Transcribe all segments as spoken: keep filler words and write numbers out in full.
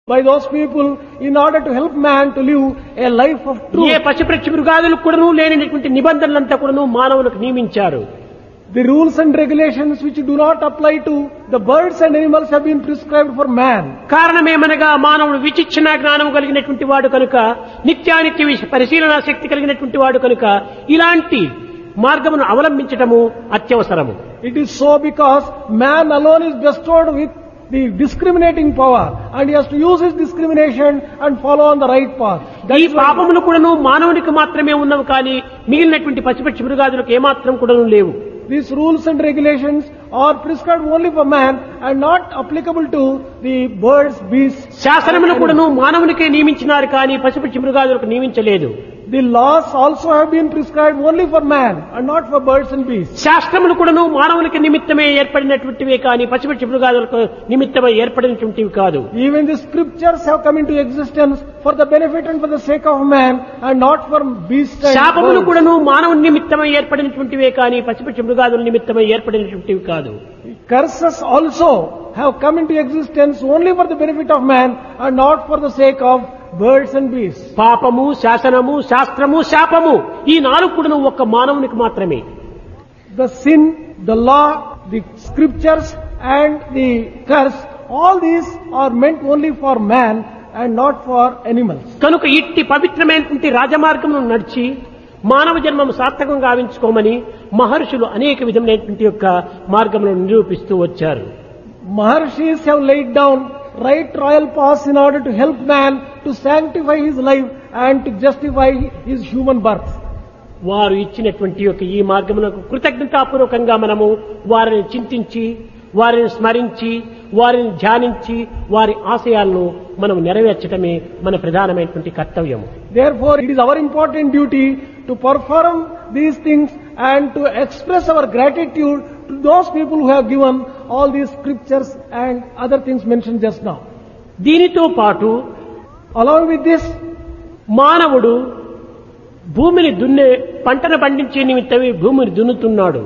by those people in order to help man to live a life of truth. ఏ పశుపక్షి మృగాదులకు కూడాను లేనిటువంటి నిబంధనలంతా కూడాను మానవులకు నియమించారు. The rules and regulations which do not apply to the birds and animals have been prescribed for man. కారణమేమనగా మానవుడు విచక్షణ జ్ఞానం కలిగినటువంటి వాడు కనుక, నిత్యానిత్య విష- పరిశీలనా శక్తి కలిగినటువంటి వాడు కనుక ఇలాంటి మార్గమును అవలంబించటము అత్యవసరము. It is so because man alone is bestowed with the discriminating power and he has to use his discrimination and follow on the right path. That ఈ is why పాపములు కూడాను మానవునికి మాత్రమే ఉన్నవి కానీ మిగిలినటువంటి పశుపక్షి మృగాదులకు ఏమాత్రం కూడాను లేవు. these rules and regulations are prescribed only for man and not applicable to the birds, beasts. శాసనములు కూడాను మానవునికే నియమించినారు కానీ పశుపక్షి మృగాదులకు నియమించలేదు. The laws also have been prescribed only for man and not for birds and beasts. శాస్త్రములు కూడాను మానవునికి నిమిత్తమే ఏర్పడినటువంటివే కానీ పశుపక్షి మృగాదులకు నిమిత్తమై ఏర్పడినటువంటివి కాదు. Even the scriptures have come into existence for the benefit and for the sake of man and not for beasts and శాపములు birds. కూడాను మానవుని నిమిత్తమై ఏర్పడినటువంటివే కానీ పశుపక్షి మృగాదుల నిమిత్తమై ఏర్పడినటువంటివి కాదు. Curses also have come into existence only for the benefit of man and not for the sake of birds and beasts. పాపము, శాసనము, శాస్త్రము, శాపము ఈ నాలుగు కూడాను ఒక్క మానవునికి మాత్రమే. The sin, the law, the scriptures and the curse, all these are meant only for man and not for animals. కనుక ఇట్టి పవిత్రమైనటువంటి రాజమార్గమును నడిచి మానవ జన్మము సార్థకంగా గావించుకోమని మహర్షులు అనేక విధమైనటువంటి యొక్క మార్గములను నిరూపిస్తూ వచ్చారు. Maharshis have laid down right royal paths in order to help man to sanctify his life and to justify his human birth. వారు ఇచ్చినటువంటి యొక్క ఈ మార్గమునకు కృతజ్ఞతాపూర్వకంగా మనము వారిని చింతించి, వారిని స్మరించి, వారిని ధ్యానించి, వారి ఆశయాలను మనం నెరవేర్చడమే మన ప్రధానమైనటువంటి కర్తవ్యము. Therefore, it is our important duty to perform these things and to express our gratitude to those people who have given all these scriptures and other things mentioned just now. దీనితో పాటు Along with this, మానవుడు భూమిని దున్నే పంటను పండించే నిమిత్తమే భూమిని దున్నుతున్నాడు.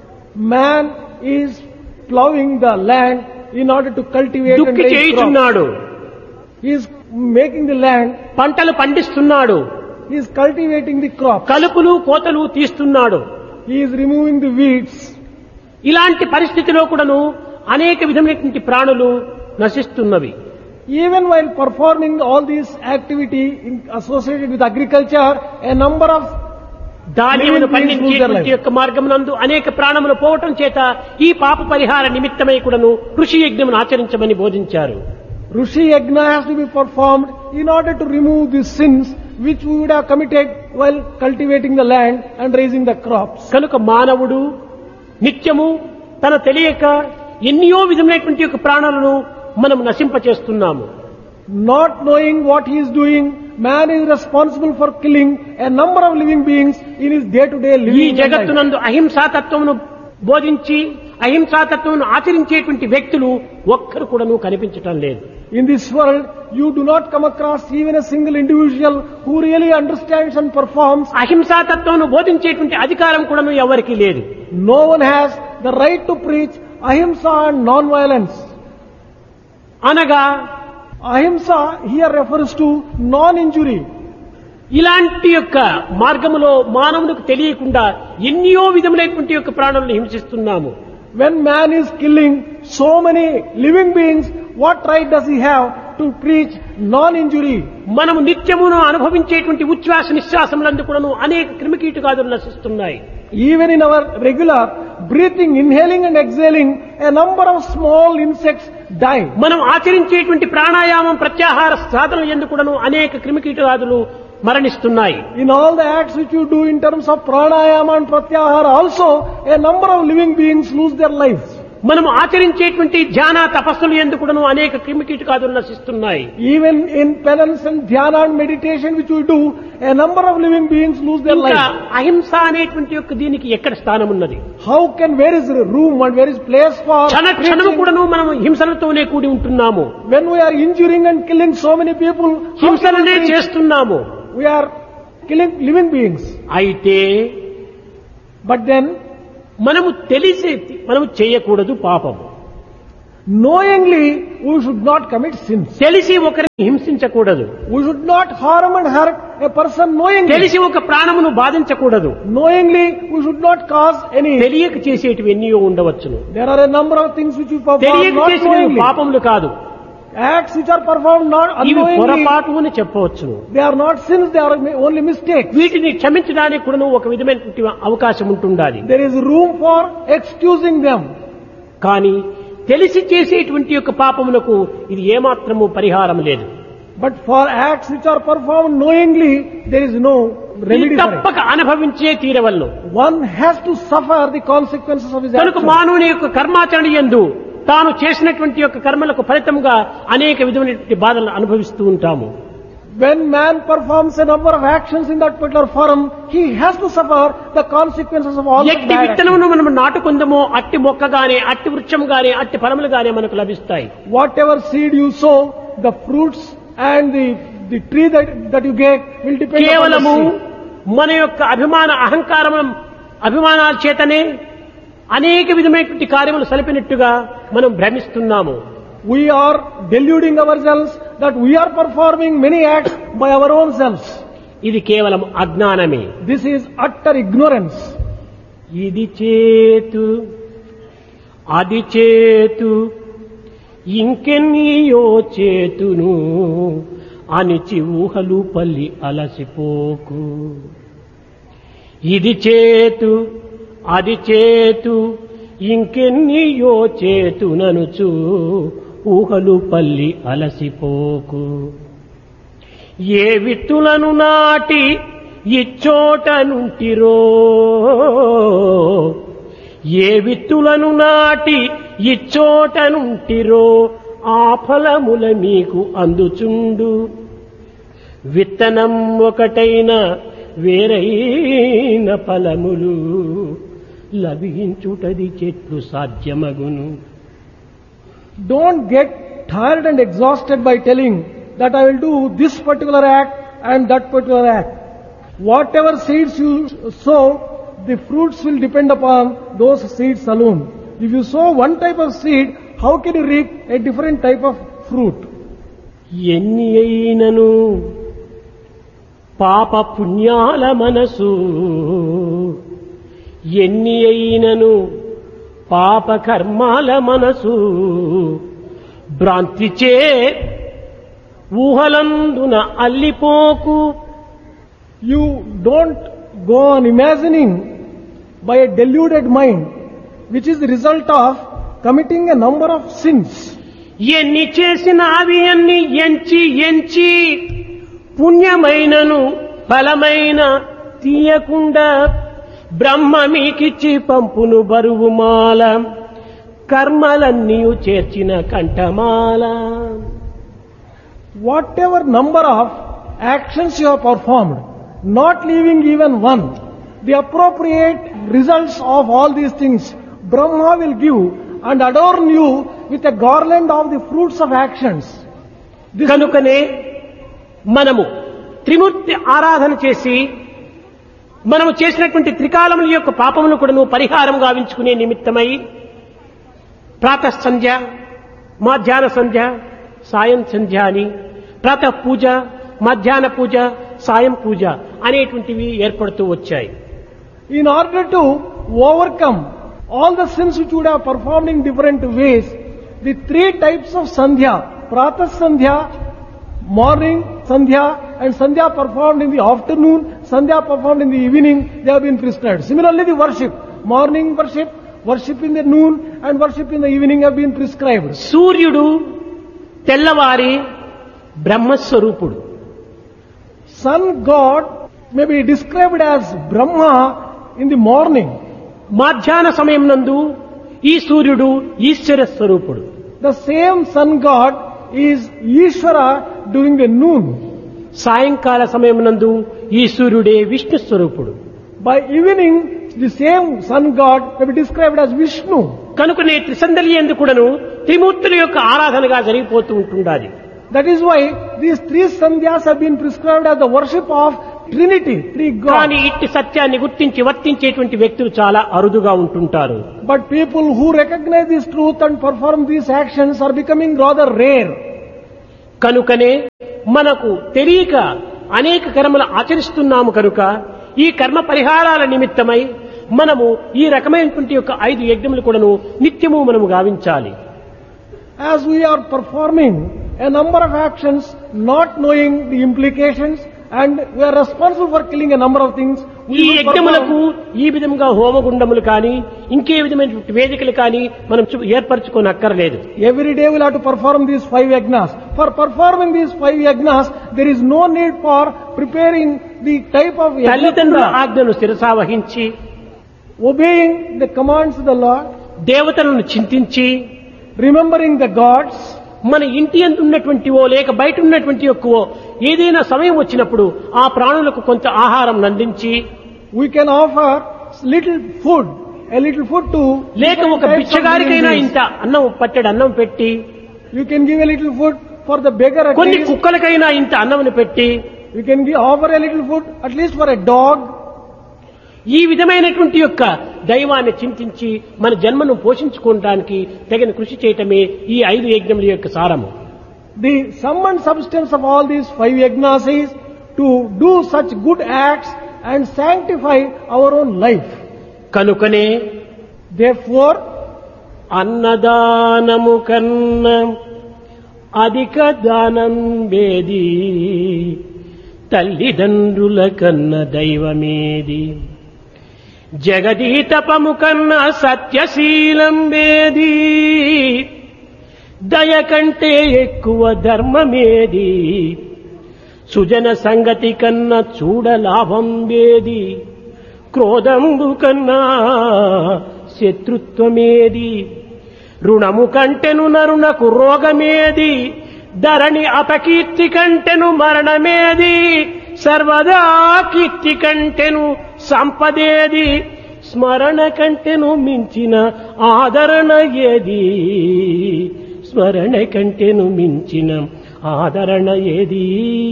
man is plowing the land in order to cultivate and దుక్కి raise crops. చేయుచున్నాడు, He is making the land, పంటలు పండిస్తున్నాడు, he is cultivating the crops, కలుపులు కోతలు తీస్తున్నాడు. he is removing the weeds. ఇలాంటి పరిస్థితిలో కూడాను అనేక విధమైనటువంటి ప్రాణులు నశిస్తున్నవి. Even while performing all these activity in, associated with agriculture, a number of ధాన్యమును living beings lose their పండించేటువంటి life. యొక్క మార్గమునందు అనేక ప్రాణములు పోవటం చేత ఈ పాప పరిహార నిమిత్తమై కూడాను కృషి యజ్ఞమును ఆచరించమని బోధించారు. Rishi Yajna has to be performed in order to remove the sins which we would have committed while cultivating the land and raising the crops. కనుక మానవుడు నిత్యము తన తెలియక ఎన్నో విధమైనటువంటి యొక్క ప్రాణాలను మనం నశింపచేస్తున్నాము. Not knowing what he is doing, man is responsible for killing a number of living beings in his day-to-day ఈ living life. జగత్తునందు అహింసాతత్వమును బోధించి అహింసాతత్వమును ఆచరించేటువంటి వ్యక్తులు ఒక్కరు కూడాను కనిపించటం లేదు. In this world, you do not come across even a single individual who really understands and performs. అహింసాతత్వమును బోధించేటువంటి అధికారం కూడాను ఎవరికీ లేదు. No one has the right to preach ahimsa and non-violence. అనగా Ahimsa here refers to non-injury. ఇలాంటి యొక్క మార్గములో మానవునికి తెలియకుండా ఎన్నో విధములైనటువంటి యొక్క ప్రాణులను హింసిస్తున్నాము. When man is killing so many living beings, what right does he have to preach non-injury? మనము నిత్యమును అనుభవించేటువంటి ఉచ్ఛ్వాస నిశ్వాసములందు కూడాను అనేక క్రిమికీటకాదులు నశిస్తున్నాయి. Even in our regular breathing, inhaling and exhaling, a number of small insects die. మనం ఆచరించేటువంటి ప్రాణాయామం, ప్రత్యాహార సాధనలు యందు కూడాను అనేక క్రిమికీటకాదులు మరణిస్తున్నాయి. In all the acts which you do in terms of pranayama and pratyahara also, a number of living beings lose their lives. మనం ఆచరించేటువంటి ధ్యాన తపస్సులు యందు కూడాను అనేక క్రిమికీటకాదులు నశిస్తున్నాయి. Even in penance and dhyana and meditation which we do, a number of living beings lose their ఇంకా lives. అహింస అనేటువంటి యొక్క దీనికి ఎక్కడ స్థానం ఉన్నది? How can, where is the room and where is place for క్షణ క్షణము preaching? కూడాను మనం హింసలతోనే కూడి ఉంటున్నాము, When we are injuring and killing so many people, how can హింసలనే we preach? చేస్తున్నాము. We are killing living beings. అయితే But then, మనము తెలిసి మనము చేయకూడదు పాపము. Knowingly, we should not commit sins. తెలిసి ఒకరిని హింసించకూడదు. We should not harm and hurt a person knowingly. తెలిసి ఒక ప్రాణమును బాధించకూడదు. Knowingly, we should not cause any. తెలియక చేసేటివి ఎన్నో ఉండవచ్చును. There are a number of things which we perform తెలియక not చేసేవి knowingly. పాపములు కాదు. Acts which are performed not ఇవి unknowingly. పొరపాటు అని చెప్పవచ్చును. They are not sins, they are only mistakes. వీటిని క్షమించడానికి కూడా ఒక విధమైనటువంటి అవకాశం ఉంటుండాలి. There is room for excusing them. కానీ తెలిసి చేసేటువంటి యొక్క పాపములకు ఇది ఏమాత్రము పరిహారం లేదు. But for acts which are performed knowingly, there is no remedy for it. తప్పక అనుభవించే తీరవల్లు. One has to suffer the consequences of his కనుక actions. మానవుని యొక్క కర్మాచరణ యందు తాను చేసినటువంటి యొక్క కర్మలకు ఫలితంగా అనేక విధమైనటువంటి బాధలను అనుభవిస్తూ ఉంటాము. When man performs a number of actions in that particular forum, he has to suffer the consequences of all the ఎట్టి bad actions. విత్తనమును మనం నాటుకుందామో అట్టి మొక్కగానే అట్టి వృక్షం గానే అట్టి ఫలములు గానే మనకు లభిస్తాయి. Whatever seed you sow, the fruits and the, the tree that, that you get will depend upon the కేవలము seed. మన యొక్క అభిమాన అహంకారం అభిమానాల చేతనే అనేక విధమైనటువంటి కార్యములు సలిపినట్టుగా మనం భ్రమిస్తున్నాము. We are deluding ourselves that we are performing many acts by our own selves. ఇది కేవలం అజ్ఞానమే. This is utter ignorance. ఇది చేతు అది చేతు ఇంకెన్నియో చేతును అనిచి ఊహలు పల్లి అలసిపోకు. ఇది చేతు అది చేతు ఇంకెన్నియో చేతుననుచు ఊహలు పల్లి అలసిపోకు. ఏ విత్తులను నాటి ఇచ్చోట నుంటిరో ఏ విత్తులను నాటి ఇచ్చోట నుంటిరో ఆ ఫలముల మీకు అందుచుండు. విత్తనం ఒకటైన వేరైన ఫలములు లభించుటది చెట్లు సాధ్యమగును. Don't get tired and exhausted by telling that I will do this particular act and that particular act. Whatever seeds you sow, the fruits will depend upon those seeds alone. If you sow one type of seed, how can you reap a different type of fruit? ఎన్ని అయినను పాప పుణ్యాల మనసు ఎన్ని అయినను పాప కర్మాల మనసు భ్రాంతిచే ఊహలందున అల్లిపోకు. You don't go on imagining by a deluded mind, which is the result of committing a number of sins. ఎన్ని చేసిన అవి అన్ని ఎంచి ఎంచి పుణ్యమైనను ఫలమైన తీయకుండా బ్రహ్మ మీకిచ్చి పంపును బరువుమాల కర్మలన్నీ చేర్చిన కంఠమాల. Whatever number of actions you have performed, not leaving even one, the appropriate results of all these things, Brahma will give and adorn you with a garland of the fruits of actions. This కనుకనే మనము త్రిమూర్తి ఆరాధన చేసి మనము చేసినటువంటి త్రికాలముల యొక్క పాపమును కూడా పరిహారం గావించుకునే నిమిత్తమై ప్రాతః సంధ్య, మధ్యాహ్న సంధ్య, సాయం సంధ్య అని ప్రాతః పూజ, మధ్యాహ్న పూజ, సాయం పూజ అనేటువంటివి ఏర్పడుతూ వచ్చాయి. In order to overcome all the sins which you would have performed in different ways, the three types of sandhya, pratah sandhya, morning sandhya and sandhya performed in the afternoon, sandhya performed in the evening, they have been prescribed. Similarly, the worship, morning worship, worship in the noon and worship in the evening have been prescribed. సూర్యుడు తెల్లవారి బ్రహ్మస్వరూపుడు. Sun God may be described as Brahma in the morning. మధ్యాహ్న సమయం నందు ఈ సూర్యుడు ఈశ్వర స్వరూపుడు. The same sun God is Ishvara during the noon. సాయంకాల సమయం నందు ఈ సూర్యుడే విష్ణు స్వరూపుడు. By evening, the same sun God may be described as Vishnu. కనుకనే త్రిసందలి యందు కూడాను త్రిమూర్తుల యొక్క ఆరాధనగా జరిగిపోతూ ఉంటుండాలి. That is why these three sandhyas have been prescribed as the worship of Trinity, three కానీ gods. ఇట్టి సత్యాన్ని గుర్తించి వర్తించేటువంటి వ్యక్తులు చాలా అరుదుగా ఉంటుంటారు. But people who recognize this truth and perform these actions are becoming rather rare. కనుకనే మనకు తెలియక అనేక కర్మలు ఆచరిస్తున్నాము కనుక ఈ కర్మ పరిహారాల నిమిత్తమై మనము ఈ రకమైనటువంటి యొక్క ఐదు యజ్ఞములు కూడాను నిత్యము మనము గావించాలి. As we are performing a number of actions, not knowing the implications, and we are responsible for killing a number of things, we ఈ will యజ్ఞములకు perform. ఈ విధంగా హోమగుండములు కానీ ఇంకే విధమైనటువంటి వేదికలు కానీ మనం చు- ఏర్పరచుకోనక్కర్లేదు. Every day we'll have to perform these five yagnas. For performing these five yagnas, there is no need for preparing the type of తల్లిదండ్రుల yagna. ఆజ్ఞను శిరసావహించి Obeying the commands of the Lord, దేవతలను చింతించి remembering the gods, మన ఇంటి అందు ఉన్నటువంటి ఓ లేక బయట ఉన్నటువంటి యొక్కవో ఏదైనా సమయం వచ్చినప్పుడు ఆ ప్రాణులకు కొంత ఆహారం నందించి we can offer little food, a little food to లేక different ఒక types of బిచ్చగారికైనా living ఇంత beings. అన్నం పట్టెడు అన్నం పెట్టి You can give a little food for the beggar at కొన్ని least. కుక్కలకైనా ఇంత అన్నంను పెట్టి You can give, offer a little food at least for a dog. ఈ విధమైనటువంటి యొక్క దైవాన్ని చింతించి మన జన్మను పోషించుకోవడానికి తగిన కృషి చేయటమే ఈ ఐదు యజ్ఞముల యొక్క సారము. The sum and substance of all these five yagnas is to do such good acts and sanctify our own life. కనుకనే Therefore, అన్నదానము కన్నా అధిక దానం వేది, తల్లిదండ్రుల కన్న దైవమేది, జగదీతపము కన్న సత్యశీలం వేది, దయ కంటే ఎక్కువ ధర్మమేది, సుజన సంగతి కన్నా చూడ లాభం వేది, క్రోధంబు కన్నా శత్రుత్వమేది, రుణము కంటెను నరునకు రోగమేది, ధరణి అపకీర్తి కంటెను మరణమేది, సర్వదా కీర్తి కంటెను సంపదేది, స్మరణ కంటెను మించిన ఆదరణ ఏది, స్మరణ కంటెను మించిన ఆదరణ ఏది.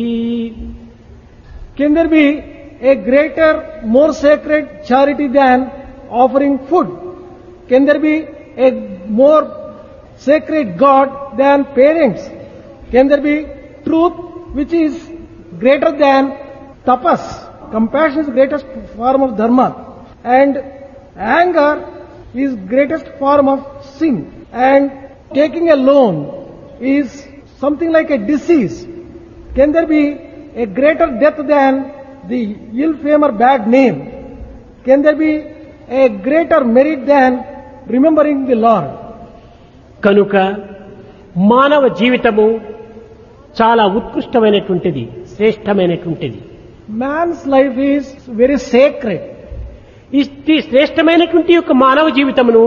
can there be a greater, more sacred charity than offering food? Can there be a more sacred God than parents? Can there be truth which is greater than tapas? Compassion is the greatest form of dharma. And anger is greatest form of sin. And taking a loan is something like a disease. Can there be a greater death than the ill fame or bad name? Can there be a greater merit than remembering the Lord? కనుక మానవ జీవితము చాలా ఉత్కృష్టమైనటువంటిది, శ్రేష్టమైనటువంటిది. Man's life is very sacred. ఈ శ్రేష్టమైనటువంటి యొక్క మానవ జీవితమును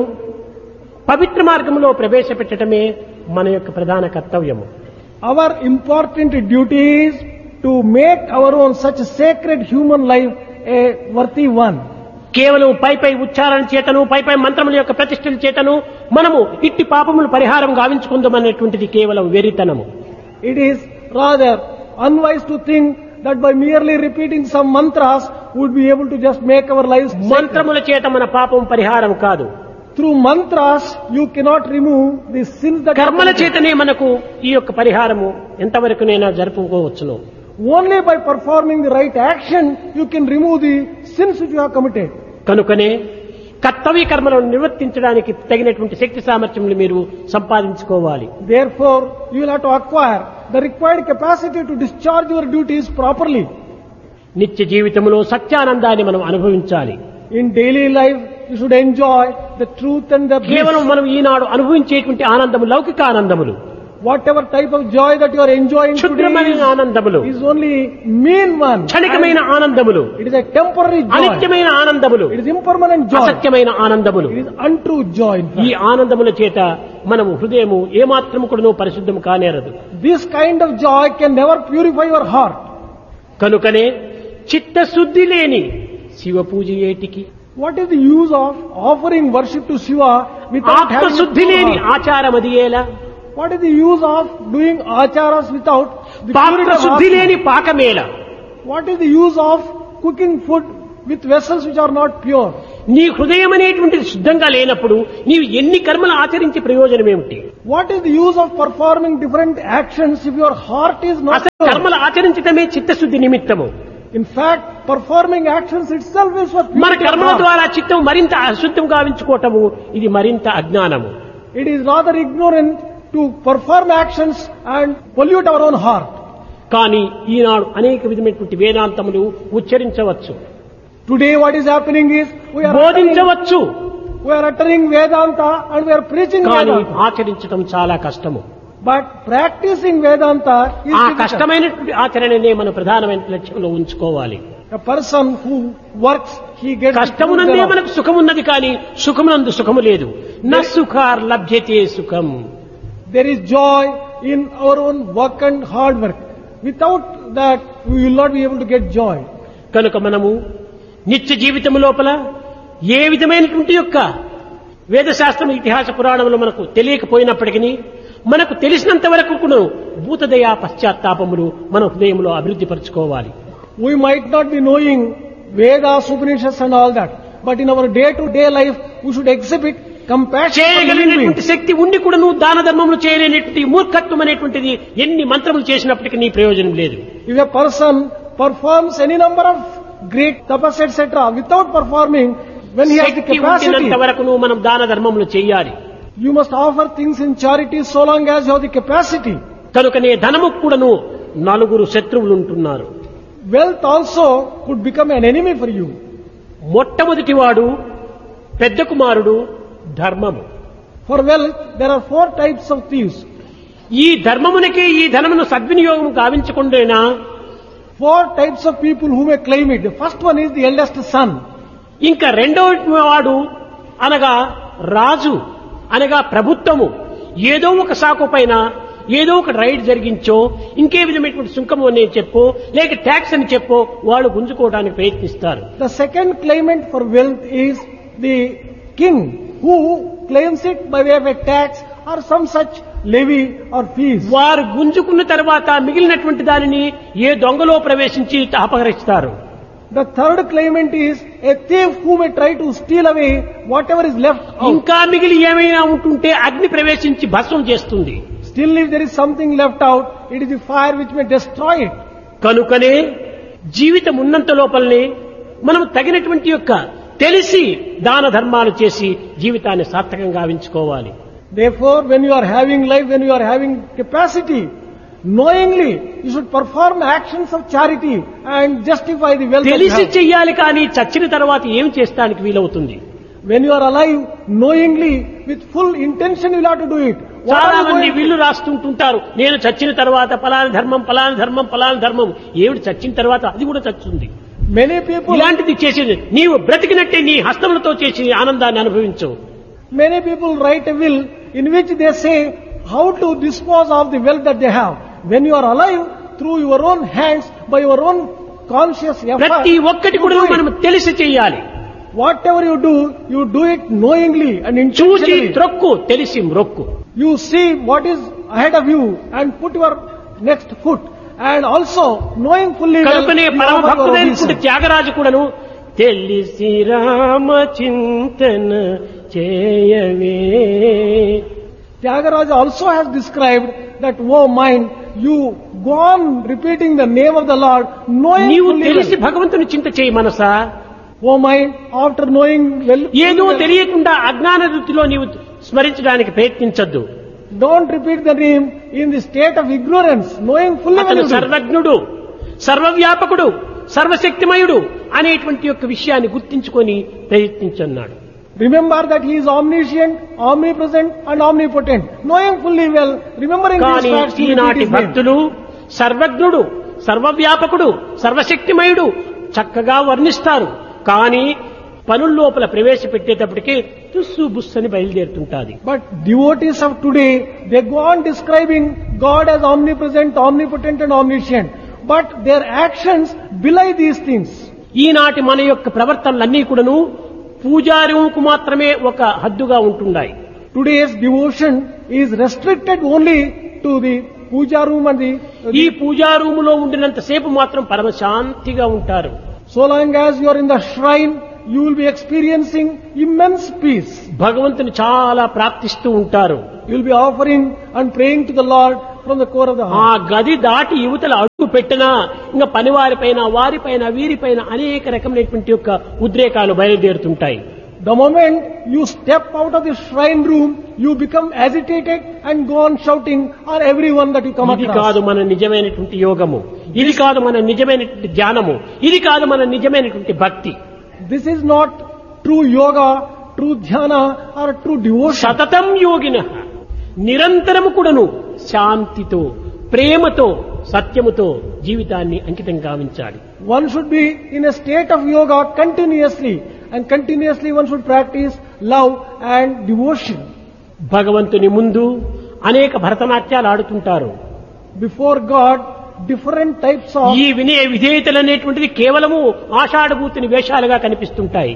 పవిత్ర మార్గంలో ప్రవేశపెట్టడమే మన యొక్క ప్రధాన కర్తవ్యము. Our important duty is to make our own such sacred human life a worthy one. కేవలం పై పై ఉచ్చారణ చేతను పై పై మంత్రముల యొక్క ప్రతిష్టల చేతను మనము ఇట్టి పాపములు పరిహారం గావించుకుందామనేటువంటిది కేవలం వెర్రితనము. It is rather unwise to think that by merely repeating some mantras would be able to just make our lives sacred. మంత్రముల చేత మన పాపం పరిహారం కాదు. Through mantras you cannot remove the sins that are కర్మల committed. చేతనే మనకు ఈ యొక్క పరిహారము ఎంతవరకునైనా జరుపుకోవచ్చును. Only by performing the right action you can remove the sins which you have committed. కనుకనే కర్తవ్య కర్మలను నిర్వర్తించడానికి తగినటువంటి శక్తి సామర్థ్యములు మీరు సంపాదించుకోవాలి. Therefore you will have to acquire the required capacity to discharge your duties properly. నిత్య జీవితంలో సత్యానందాన్ని మనం అనుభవించాలి. In daily life you should enjoy the truth and the కేవలం bliss. మనం ఈనాడు అనుభవించేటువంటి ఆనందము లౌకిక ఆనందములు, Whatever type of joy that you are enjoying today క్షుద్రమైన ఆనందములు, is, is only mean one. క్షణికమైన ఆనందములు, It is a temporary joy. అనిత్యమైన ఆనందములు, It is impermanent joy. అసత్యమైన ఆనందములు. It is untrue joy. in fact. ఈ ఆనందముల చేత మనము హృదయము ఏమాత్రము కూడాను పరిశుద్ధము కానేరదు. This kind of joy can never purify your heart. కనుకనే చిత్తశుద్ధి లేని శివ పూజ ఏటికి, What is the use of offering worship to Shiva without having a ఆత్మశుద్ధి pure లేని heart? ఆచారం అది ఎలా, What is the use of doing acharas without the purity of పాత్రశుద్ధి Atma? లేని పాకమేల, what is the use of cooking food with vessels which are not pure? నీ హృదయం అనేటువంటిది శుద్ధంగా లేనప్పుడు నీవు ఎన్ని కర్మలు ఆచరించే ప్రయోజనం ఏమిటి? What is the use of performing different actions if your heart is not అసలు pure? కర్మలు ఆచరించటమే చిత్తశుద్ధి నిమిత్తము. In fact, performing actions itself is for మన purity of కర్మల heart. ద్వారా చిత్తం మరింత అశుద్ధం గావించుకోవటము ఇది మరింత అజ్ఞానము. It is rather ignorant to perform actions and pollute our own heart. కానీ ఈనాడు అనేక విధమైనటువంటి వేదాంతములు ఉచ్చరించవచ్చు, Today what is happening is we are uttering, బోధించవచ్చు, we are uttering Vedanta and we are preaching కానీ Vedanta. ఆచరించడం చాలా కష్టము. But practicing Vedanta is ఆ difficult. కష్టమైనటువంటి ఆచరణనే మన ప్రధానమైన లక్ష్యంలో ఉంచుకోవాలి. A person who works, he gets కష్టమునందే the fruit మనకు సుఖమున్నది కానీ సుఖమునందు సుఖము లేదు. న సుఖార్ లభ్యతే సుఖం. There is joy in our own work and hard work. Without that, we will not be able to get joy. కనుక మనము నిత్య జీవితం లోపల ఏ విధమైనటువంటి యొక్క వేదశాస్త్రం ఇతిహాస పురాణంలో మనకు తెలియకపోయినప్పటికీ మనకు తెలిసినంత వరకు కూడా భూతదయా పశ్చాత్తాపములు మన హృదయంలో అభివృద్ధి పరచుకోవాలి. We might not be knowing Vedas, Upanishads and all that, but in our day-to-day life, we should exhibit compassion for living చేయగలిగినటువంటి beings. శక్తి ఉండి కూడా నువ్వు దాన ధర్మములు చేయలేనటువంటి మూర్ఖత్వం అనేటువంటిది ఎన్ని మంత్రములు చేసినప్పటికీ నీ ప్రయోజనం లేదు. If a person performs any number of great tapas, et cetera, without performing, when he has the Shakti capacity, ఉండినంత వరకు నువ్వు మనం దాన ధర్మములు చేయాలి. you must offer things in charity so long as you have the capacity. కనుకనే ధనము కూడాను నలుగురు శత్రువులు ఉంటున్నారు. Wealth also could become an enemy for you. మొట్టమొదటి వాడు పెద్ద కుమారుడు ధర్మము. For wealth, there are four types of thieves. ఈ ధర్మమునకే ఈ ధనమును సద్వినియోగం గావించకుండేనా Four types of people who may claim it. The first one is the eldest son. ఇంకా రెండవ వాడు అనగా రాజు అనగా ప్రభుత్వము ఏదో ఒక సాకు పైన ఏదో ఒక రైడ్ జరిగించో ఇంకే విధమైనటువంటి సుంకము అని చెప్పో లేక ట్యాక్స్ అని చెప్పో వాళ్ళు గుంజుకోవడానికి ప్రయత్నిస్తారు. The second claimant for wealth is the king who claims it by way of a tax or some such levy or fees. వారు గుంజుకున్న తర్వాత మిగిలినటువంటి దానిని ఏ దొంగలో ప్రవేశించి అపహరిస్తారు. The third claimant is a thief who may try to steal away whatever is left out. ఇంకా మిగిలి ఏమైనా ఉంటుంటే అగ్ని ప్రవేశించి భస్మం చేస్తుంది. Still if there is something left out, it is the fire which may destroy it. కనుకనే జీవితం ఉన్నంత లోపలనే మనం తగినటువంటి యొక్క తెలిసి దాన ధర్మాలు చేసి జీవితాన్ని సార్థకంగా గావించుకోవాలి. Therefore, when you are having life, when you are having capacity, knowingly you should perform actions of charity and justify the wealth that you తెలిసి have. చెయ్యాలి కానీ చచ్చిన తర్వాత ఏం చేస్తానికి వీలవుతుంది? When you are alive, knowingly, with full intention you will have to do it. What చాలా are you మంది going to- వీళ్ళు రాస్తుంటుంటారు, నేను చచ్చిన తర్వాత పలానా ధర్మం పలానా ధర్మం పలానా ధర్మం. ఏమిటి చచ్చిన తర్వాత అది కూడా చచ్చుంది. Many people, ఇలాంటిది చేసేది నీవు బ్రతికినట్టే నీ హస్తములతో చేసి ఆనందాన్ని అనుభవించు. many people write a will in which they say how to dispose of the wealth that they have. When you are alive, through your own hands, by your own conscious effort, ప్రతి ఒక్కటి you కూడా do it. మనం తెలిసి చెయ్యాలి. Whatever you do, you do it knowingly and చూచి intentionally. త్రొక్కు తెలిసి మ్రొక్కు. You see what is ahead of you and put your next foot. And also, knowing fully well, కనుకనే you పరమ offer your భక్తుడైనటువంటి obeisance. Tyagaraju కూడాను తెలిసి రామ చింతన చేయవే. Tyagaraja also has described that, oh mind, you go on repeating the name of the Lord, knowing నీవు fully తెలిసి well. భగవంతుని చింత చేయి మనసా. Oh mind, after knowing well, ఏదో fully well, తెలియకుండా అజ్ఞాన వృత్తిలో నీవు స్మరించడానికి ప్రయత్నించద్దు. don't repeat the name in the state of ignorance, knowing fully well. అతను you do. సర్వజ్ఞుడు సర్వవ్యాపకుడు సర్వశక్తిమయుడు అనేటువంటి యొక్క విషయాన్ని గుర్తించుకొని ప్రయత్నించన్నాడు. Remember that he is omniscient, omnipresent and omnipotent. Knowing fully well, remembering these కానీ facts, you repeat ఈనాటి his name. భక్తులు సర్వజ్ఞుడు సర్వవ్యాపకుడు సర్వశక్తిమయుడు చక్కగా వర్ణిస్తారు. కానీ పనుల లోపల ప్రవేశపెట్టేటప్పటికి తుస్సు బుస్సని బయలుదేరుతుంటాది. But devotees of today, they go on describing God as omnipresent, omnipotent and omniscient. But their actions belie these things. ఈనాటి మన యొక్క ప్రవర్తనలన్నీ కూడాను పూజారుకు మాత్రమే ఒక హద్దుగా ఉంటున్నాయి. Today's devotion is restricted only to the puja room and the, ఈ పూజా రూములో ఉండినంత సేపు మాత్రం పరమశాంతిగా ఉంటారు. so long as you are in the shrine, you will be experiencing immense peace. భగవంతుని చాలా ప్రార్థిస్తూ ఉంటారు. You will be offering and praying to the Lord from the core of the ఆ heart. గది దాటి యువతల అడుగు పెట్టినా ఇంకా పనివారిపైన వారిపైన వీరిపైన అనేక రకమైనటువంటి యొక్క ఉద్రేకాలు బయలుదేరుతుంటాయి. The moment you step out of the shrine room, you become agitated and go on shouting on everyone that you come ఇది across. కాదు మన నిజమైనటువంటి యోగము, ఇది కాదు మన నిజమైనటువంటి ధ్యానము, ఇది కాదు మన నిజమైనటువంటి భక్తి. This is not true yoga, true dhyana or true devotion. సతతం యోగిన నిరంతరము కూడాను శాంతితో ప్రేమతో సత్యముతో జీవితాన్ని అంకితం గావించాలి. One should be in a state of yoga continuously, and continuously one should practice love and devotion. భగవంతుని ముందు అనేక భరతనాట్యాలు ఆడుతుంటారు. Before God, different types of ఈ వినయ విధేయతలు అనేటువంటిది కేవలము ఆషాఢభూతిని వేషాలుగా కనిపిస్తుంటాయి.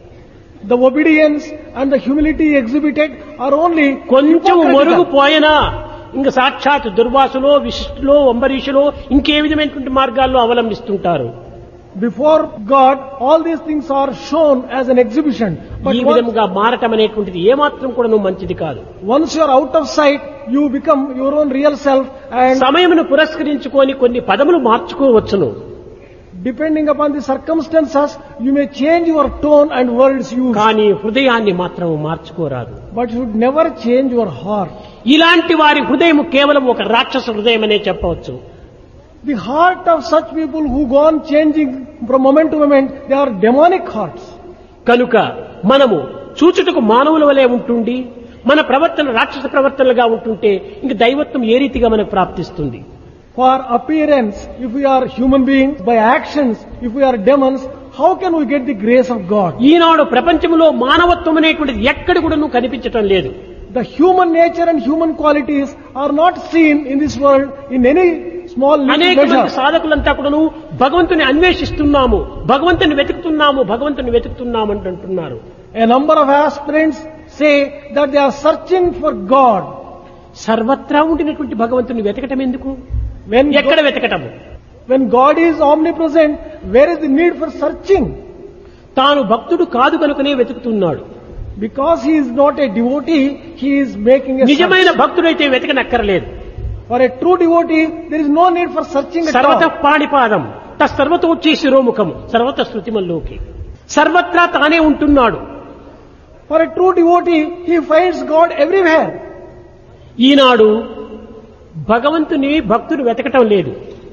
the obedience and the humility exhibited are only కొంచెం hypocritical. మొరుగుపోయినా ఇంకా సాక్షాత్ దుర్వాసులో విశిష్టులో అంబరీషులో ఇంకే విధమైనటువంటి మార్గాల్లో అవలంబిస్తుంటారు. Before God, all these things are shown as an exhibition. But ఈ once, విధంగా మారటం అనేటువంటిది ఏమాత్రం కూడా మంచిది కాదు. once you are out of sight, you become your own real self, and సమయమును పురస్కరించుకొని కొన్ని పదములు మార్చుకోవచ్చును. depending upon the circumstances, you may change your tone and words used. కానీ హృదయాన్ని మాత్రం మార్చుకోరాదు. But you should never change your heart. ఇలాంటి వారి హృదయం కేవలం ఒక రాక్షస హృదయం అనే చెప్పవచ్చు. The heart of such people who go on changing from moment to moment, they are demonic hearts. కనుక మనము చూచుటకు మానవుల వలె ఉంటుండి మన ప్రవర్తన రాక్షస ప్రవర్తనలుగా ఉంటుంటే ఇంక దైవత్వం ఏ రీతిగా మనకు ప్రాప్తిస్తుంది? For appearance, if we are human beings, by actions, if we are demons, how can we get the grace of God? ఈనాడు ప్రపంచంలో మానవత్వం అనేటువంటిది ఎక్కడ కూడా కనిపించటం లేదు. The human nature and human qualities are not seen in this world in any small little అనేక మంది measure. సాధకులంతా కూడాను భగవంతుని అన్వేషిస్తున్నాము, భగవంతుని వెతుకుతున్నాము, భగవంతుని వెతుకుతున్నాము అంటున్నారు. A number of aspirants say that they are searching for God. సర్వత్రా ఉండినటువంటి భగవంతుని వెతకటం ఎందుకు? When ఎక్కడ God, వెతకటము? when God is omnipresent, where is the need for searching? తాను భక్తుడు కాదు కనుకనే వెతుకుతున్నాడు. Because he is not a devotee, he is making a search. నిజమైన భక్తుడైతే వెతకనక్కర్లేదు. For a true devotee, there is no need for searching at సర్వత all. పాణిపాదం తస్సర్వతోచ్చి శిరోముఖం సర్వత శృతిమల్లోకి సర్వత్రా తానే ఉంటున్నాడు. For a true devotee, he finds God everywhere. ఈనాడు భగవంతుని భక్తుడు వెతకటం లేదు.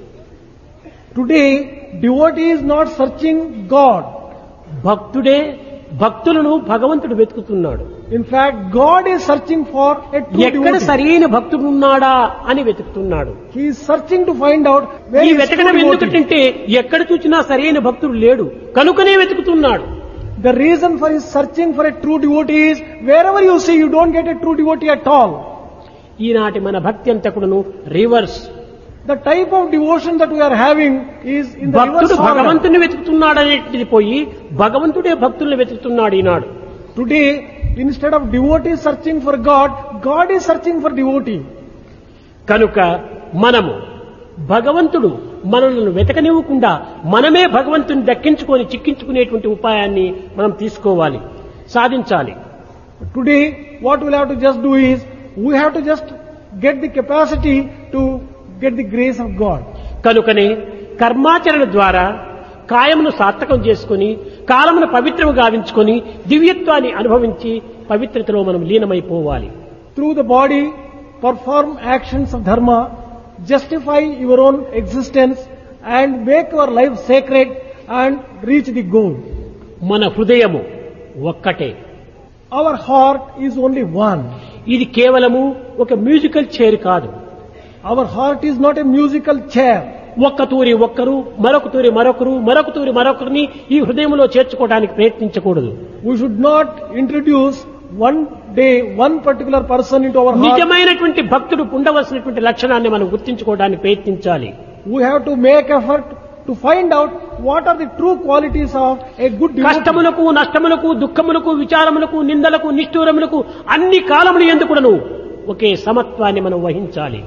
Today, devotee is not searching God. భక్తుడే భక్తులను భగవంతుడు వెతుకుతున్నాడు. In fact, God is searching for a true ఎక్కడ devotee. సరైన భక్తుడు ఉన్నాడా అని వెతుకుతున్నాడు. He is searching to find out where ఈ is true వెతకడం devotee. ఎందుకంటే ఎక్కడ చూసినా సరైన భక్తుడు లేడు కనుకనే వెతుకుతున్నాడు. The reason for his searching for a true devotee is wherever you see, you don't get a true devotee at all. ఈనాటి మన భక్తి అంతా కూడాను reverse. The type of devotion that we are having is in the భక్తుడు reverse order. భగవంతుని వెతుకుతున్నాడు అనేటిది పోయి భగవంతుడే భక్తుల్ని వెతుకుతున్నాడు ఈనాడు. Today, instead of devotee searching for God, God is searching for devotee. కనుక మనము భగవంతుడు మనల్ని వెతకనివ్వకుండా మనమే భగవంతుని దక్కించుకొని చిక్కించుకునేటువంటి ఉపాయాన్ని మనం తీసుకోవాలి, సాధించాలి. Today, what we'll have to just do is, we have to just get the capacity to get the grace of God. కనుకనే కర్మాచరణ ద్వారా కాయమును సార్థకం చేసుకుని కాలమును పవిత్రము గావించుకొని దివ్యత్వాన్ని అనుభవించి పవిత్రతలో మనం లీనమైపోవాలి. Through the body, perform actions of dharma, justify your own existence and make your life sacred and reach the goal. మన హృదయము ఒక్కటే. Our heart is only one. ఇది కేవలము ఒక మ్యూజికల్ చైర్ కాదు. Our heart is not a musical chair. ఒక్క తూరి ఒక్కరు, మరొక తూరి మరొకరు, మరొక తూరి మరొకరిని ఈ హృదయంలో చేర్చుకోవడానికి ప్రయత్నించకూడదు. We should not introduce one day one particular person into our heart. నిజమైనటువంటి భక్తుడు ఉండవలసినటువంటి లక్షణాన్ని మనం గుర్తించుకోవడానికి ప్రయత్నించాలి. We have to make effort to find out what are the true qualities of a good devotee. కష్టములకు, నష్టములకు, దుఃఖములకు, విచారములకు, నిందలకు, నిష్ఠూరములకు అన్ని కాలములు ఎందుకును ఒకే సమత్వాన్ని మనం వహించాలి.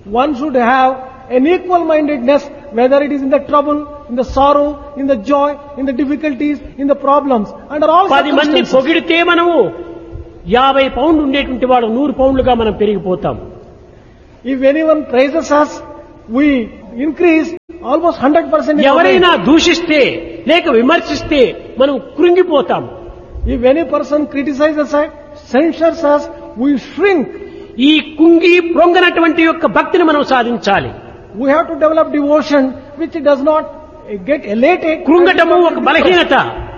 one should have an equal-mindedness, whether it is in the trouble, in the sorrow, in the joy, in the difficulties, in the problems, under all పది మంది circumstances. పొగిడితే మనము యాభై పౌండ్లు ఉండేటువంటి వాడు నూరు పౌండ్లుగా మనం పెరిగిపోతాం. If anyone praises us, we increase almost one hundred percent. ఎవరైనా దూషిస్తే లేక విమర్శిస్తే మనం కృంగిపోతాం. If any person criticizes us, censures us, we shrink. ఈ కుంగి ప్రొంగనటువంటి యొక్క భక్తిని మనం సాధించాలి. We have to develop devotion which does not get elated. కృంగటము ఒక బలహీనత.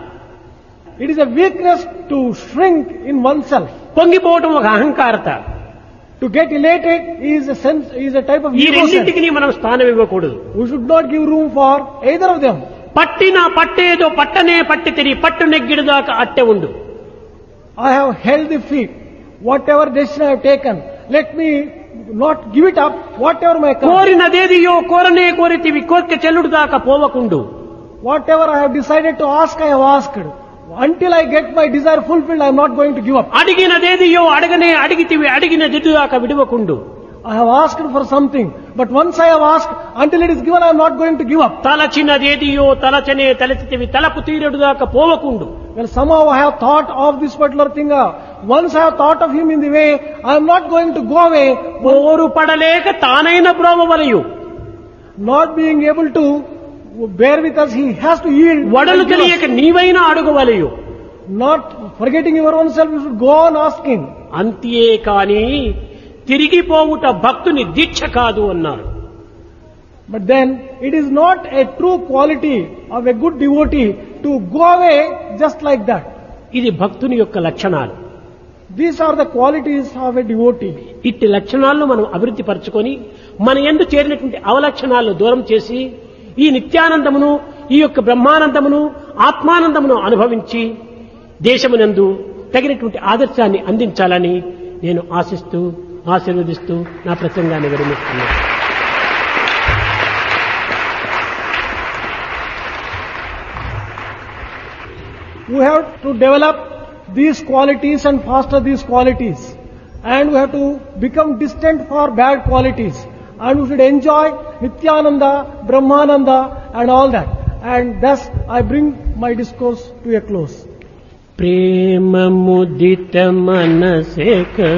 It is a weakness to shrink in oneself. పొంగిపోవటం ఒక అహంకారత. To get elated is a sense, is a type of ఈ ego. రెండింటికి మనం స్థానం ఇవ్వకూడదు. We should not give room for either of them. పట్టిన పట్టేదో పట్టనే పట్టి తిరిగి పట్టు నెగ్గిడి దాకా అట్టె ఉండు. I have held the feet. Whatever decision I have taken, let me not give it up. Whatever my come. కోరినదేదియో కోరనే కోరితివి కోరిక చెల్లుడు దాకా పోవకుండు. Whatever I have decided to ask, I have asked. Until I get my desire fulfilled, I am not going to give up. అడిగినదేదియో అడగనే అడిగితివి అడిగిన దిద్దు దాకా విడవకుండు. I have asked for something, but once I have asked, until it is given, I am not going to give up. తలచినదేదియో తలచనే తలచితివి తలపు తీరుడు దాకా పోవకుండు. Well, somehow I have thought of this particular thing. uh, Once I have thought of him in the way, I am not going to go away, పోరు పడలేక తానైన బ్రోవవలయు. not being able to bear with us. He has to yield. వడలు and give us. తెలియక నీవైనా అడుగువలయు. Not forgetting your own self, you should go on asking. అంతే కాని తిరిగిపోవుట భక్తుని దీక్ష కాదు అన్నారు. But then, it is not a true quality of a good devotee to go away just like that. ఇది భక్తుని యొక్క లక్షణాలు. These are the qualities of a devotee. ఇట్టి లక్షణాలను మనం అభివృద్ధి పరచుకొని మన యందు చేరినటువంటి అవలక్షణాలను దూరం చేసి ఈ నిత్యానందమును ఈ యొక్క బ్రహ్మానందమును ఆత్మానందమును అనుభవించి దేశమునందు తగినటువంటి ఆదర్శాన్ని అందించాలని నేను ఆశిస్తూ ఆశీర్వదిస్తూ నా ప్రసంగాన్ని విరమిస్తున్నాను. We have to develop these qualities and foster these qualities. And we have to become distant for bad qualities. And we should enjoy Nityananda, Brahmananda and all that. And thus I bring my discourse to a close. ప్రేమ ముదిత మనసే